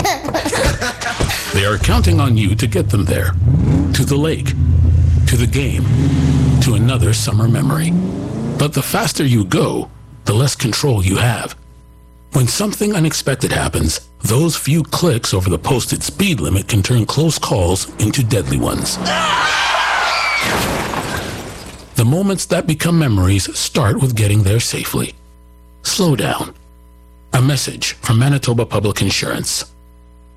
They are counting on you to get them there. To the lake, to the game, to another summer memory. But the faster you go, the less control you have. When something unexpected happens, those few clicks over the posted speed limit can turn close calls into deadly ones. The moments that become memories start with getting there safely. Slow down. A message from Manitoba Public Insurance.